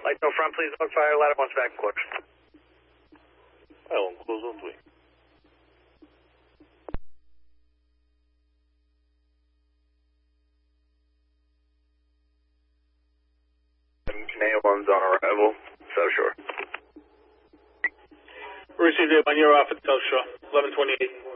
Light no front, please. Dog fire. Ladder 1's back in quarters. On close on 3. Canadian 1's on arrival. South Shore. Received it on your off at South Shore. 1128.